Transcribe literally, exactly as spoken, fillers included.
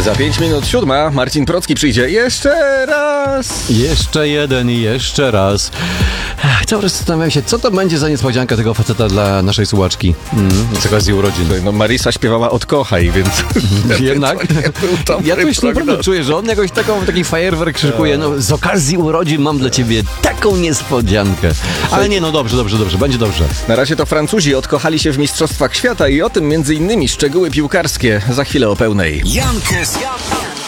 Za pięć minut siódma Marcin Procki przyjdzie jeszcze raz. Jeszcze jeden i jeszcze raz. Cały czas zastanawiam się, co to będzie za niespodzianka tego faceta dla naszej słuchaczki mm, z okazji urodzin. No Marisa śpiewała Odkochaj, więc... Jednak ja tu już naprawdę czuję, że on jakoś taką, taki fajerwerk szykuje. No, z okazji urodzin mam dla ciebie taką niespodziankę. Ale nie, no dobrze, dobrze, dobrze, będzie dobrze. Na razie to Francuzi odkochali się w Mistrzostwach Świata i o tym między innymi szczegóły piłkarskie za chwilę o pełnej. Jan Kres